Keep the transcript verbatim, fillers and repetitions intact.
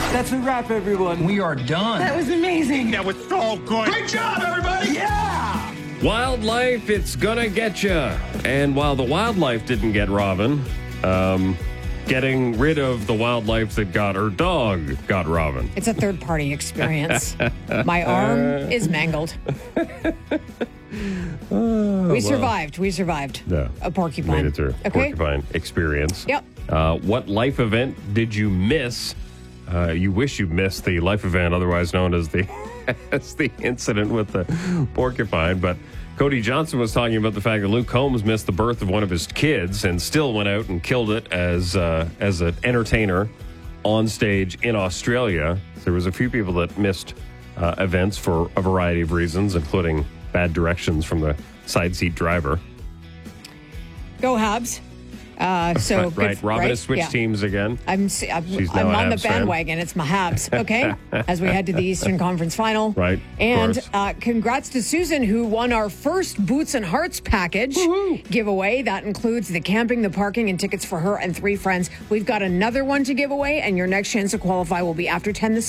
That's a wrap, everyone. We are done. That was amazing. That was so good. Great job, everybody. Yeah! Wildlife, it's gonna get you. And while the wildlife didn't get Robin, um, getting rid of the wildlife that got her dog got Robin. It's a third-party experience. My arm is mangled. Oh, we survived. We survived. Yeah. A porcupine. Made it through. Okay. Porcupine experience. Yep. Uh, what life event did you miss? Uh, you wish you missed the life event, otherwise known as the as the incident with the porcupine. But Cody Johnson was talking about the fact that Luke Combs missed the birth of one of his kids and still went out and killed it as uh, as an entertainer on stage in Australia. There was a few people that missed uh, events for a variety of reasons, including bad directions from the side seat driver. Go Habs. Uh, so right, right. good, Robin right? has switched Yeah. teams again. I'm I'm, She's I'm now a on the Habs fan. bandwagon. It's my Habs, okay? As we head to the Eastern Conference Final. Right, of And course. uh, congrats to Susan, who won our first Boots and Hearts package giveaway. That includes the camping, the parking, and tickets for her and three friends. We've got another one to give away, and your next chance to qualify will be after ten this